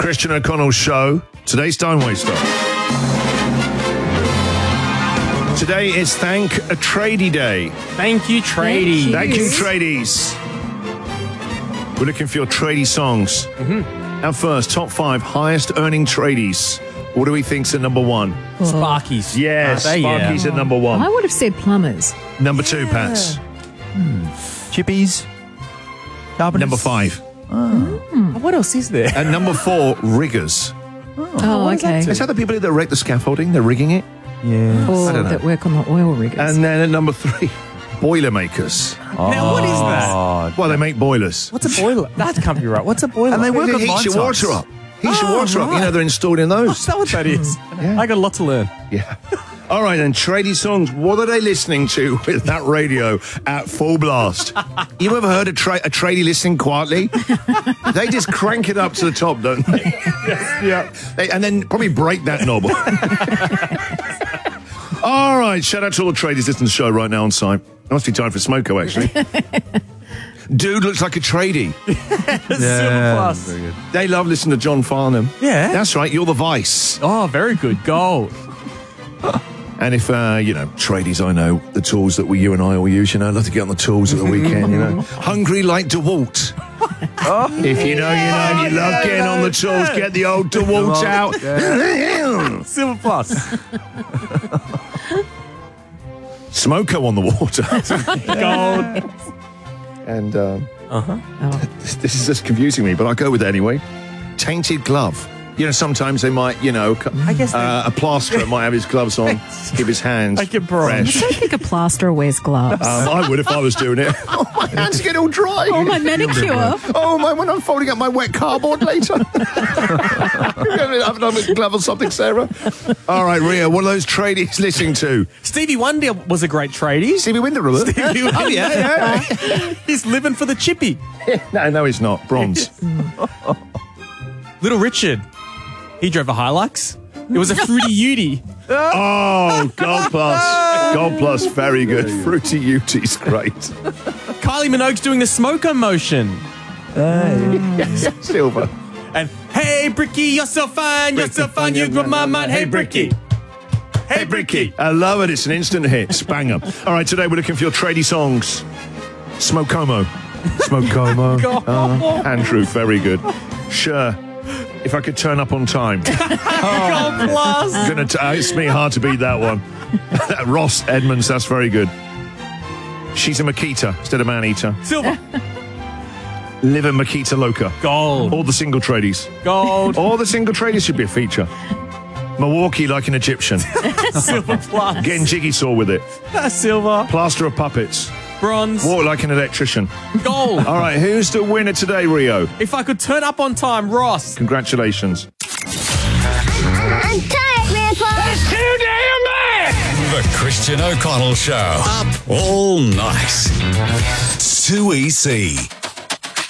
Christian O'Connell Show. Today's Time Waster. Today is Thank a Tradie Day. Thank you, tradie. Thank you, tradies. We're looking for your tradie songs. And first, top 5 highest earning tradies. What do we think's at number 1? Sparkies. Yes, Aren't they? Sparky's at number 1. I would have said plumbers. Number 2, Pats. Chippies. Carpenters. Number 5. What else is there? And number 4, riggers. Oh, okay. Is that the people that erect the scaffolding? They're rigging it? Yeah. Or don't know. that work on the oil riggers. And then at number 3, boilermakers. Now, what is that? Oh, Well, they make boilers. What's a boiler? That can't be right. What's a boiler? And they work It on heats your mine water sites. up. Heats your Oh, water up. You right. know, they're installed in those. Is that what that is? I got a lot to learn. Yeah. All right, then, tradie songs. What are they listening to with that radio at full blast? You ever heard a tradie listening quietly? They just crank it up to the top, don't they? Yeah. And then probably break that knob. All right, shout out to all the tradies listening to the show right now on site. It must be time for Smoko, actually. Dude looks like a tradie. Silver Plus. Very good. They love listening to John Farnham. Yeah. That's right, you're the Vice. Oh, very good. Gold. And if, tradies, I know, the tools that you and I all use, love to get on the tools at the weekend, Hungry like DeWalt. If you know, you love getting on the tools, get the old DeWalt out. Silver Plus. Smoko on the water. Gold. And this is just confusing me, but I'll go with it anyway. Tainted glove. Sometimes they might, I guess a plasterer might have his gloves on, keep his hands Like a bronze. fresh. I don't think a plasterer wears gloves. I would if I was doing it. Oh, my hands get all dry. oh, my manicure. Oh, when I'm folding up my wet cardboard later. I've done with a glove or something, Sarah. All right, Ria, what are those tradies listening to? Stevie Wonder was a great tradie. Stevie Wonder, Robert? Stevie Wonder. Oh, yeah. He's living for the chippy. No, he's not. Bronze. Little Richard. He drove a Hilux. It was a Fruity Udi. Oh, Gold Plus. Gold Plus, very good. Fruity Uti's great. Kylie Minogue's doing the Smoko motion. Yes, silver. And hey, Bricky, you're so fine. You're so fine. You got my mind. Hey, Bricky. Hey, Bricky. I love it. It's an instant hit. Banger. All right, today we're looking for your tradie songs. Smokomo. Smokomo. Andrew, very good. Sure. If I could turn up on time. Gold Plus. It's me hard to beat that one. Ross Edmonds, that's very good. She's a Makita instead of man-eater. Silver. Live a Makita Loca. Gold. All the single tradies. Gold. All the single tradies should be a feature. Milwaukee like an Egyptian. Silver Plus. Getting jiggy saw with it. Silver. Plaster of puppets. Bronze. Walk like an electrician. Gold. All right, who's the winner today, Rio? If I could turn up on time, Ross. Congratulations. I'm tired, Grandpa. That's too damn bad! The Christian O'Connell Show. Up all night. 2EC.